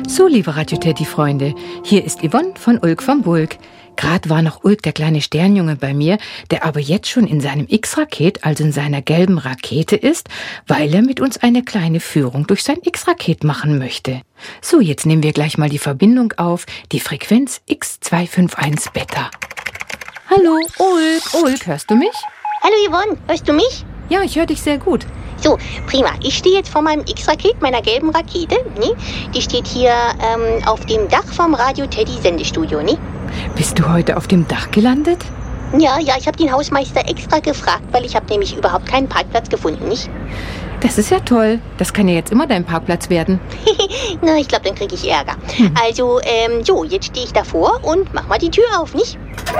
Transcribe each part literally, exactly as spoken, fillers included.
So, liebe Radio Teddy-Freunde, hier ist Yvonne von Ulk vom Bulk. Gerade war noch Ulk, der kleine Sternjunge, bei mir, der aber jetzt schon in seinem X-Raket, also in seiner gelben Rakete ist, weil er mit uns eine kleine Führung durch sein X-Raket machen möchte. So, jetzt nehmen wir gleich mal die Verbindung auf, die Frequenz X zwei fünf eins Beta. Hallo, Ulk, Ulk, hörst du mich? Hallo Yvonne, hörst du mich? Ja, ich höre dich sehr gut. So, prima. Ich stehe jetzt vor meinem X-Raket, meiner gelben Rakete. Ne? Die steht hier ähm, auf dem Dach vom Radio Teddy Sendestudio. Ne? Bist du heute auf dem Dach gelandet? Ja, ja, ich habe den Hausmeister extra gefragt, weil ich habe nämlich überhaupt keinen Parkplatz gefunden, nicht? Das ist ja toll. Das kann ja jetzt immer dein Parkplatz werden. Na, ich glaube, dann kriege ich Ärger. Hm. Also, ähm, so, jetzt stehe ich davor und mach mal die Tür auf, nicht?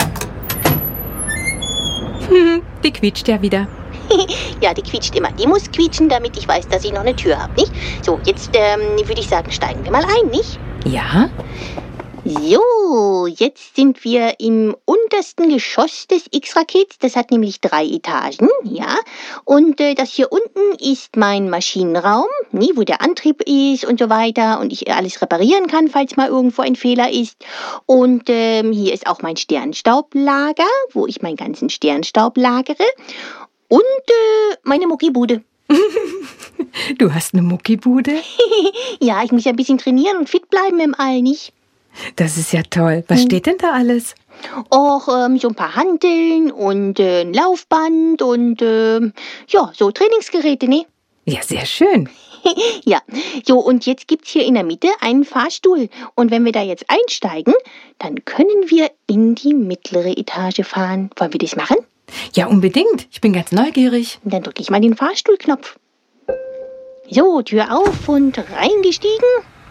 Hm, die quietscht ja wieder. Ja, die quietscht immer. Die muss quietschen, damit ich weiß, dass ich noch eine Tür habe, nicht? So, jetzt ähm, würde ich sagen, steigen wir mal ein, nicht? Ja. So, jetzt sind wir im untersten Geschoss des X-Rakets. Das hat nämlich drei Etagen, ja. Und äh, das hier unten ist mein Maschinenraum, nie, wo der Antrieb ist und so weiter. Und ich alles reparieren kann, falls mal irgendwo ein Fehler ist. Und ähm, hier ist auch mein Sternstaublager, wo ich meinen ganzen Sternstaub lagere. Und äh, meine Muckibude. Du hast eine Muckibude? Ja, ich muss ja ein bisschen trainieren und fit bleiben im All, nicht? Das ist ja toll. Was hm. steht denn da alles? Och, ähm, so ein paar Hanteln und äh, ein Laufband und äh, ja, so Trainingsgeräte, ne? Ja, sehr schön. Ja, so und jetzt gibt's hier in der Mitte einen Fahrstuhl. Und wenn wir da jetzt einsteigen, dann können wir in die mittlere Etage fahren. Wollen wir das machen? Ja, unbedingt. Ich bin ganz neugierig. Dann drücke ich mal den Fahrstuhlknopf. So, Tür auf und reingestiegen.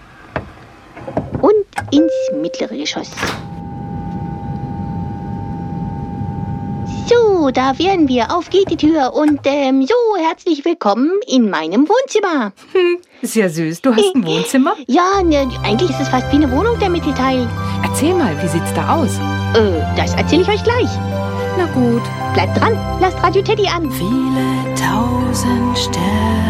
Und ins mittlere Geschoss. So, da wären wir. Auf geht die Tür. Und ähm, so, herzlich willkommen in meinem Wohnzimmer. Hm, ist ja süß. Du hast ein Wohnzimmer? Ja, ne, eigentlich ist es fast wie eine Wohnung, der Mittelteil. Erzähl mal, wie sieht's da aus? Äh, das erzähle ich euch gleich. Na gut. Bleibt dran, lasst Radio Teddy an. Viele tausend Sterne.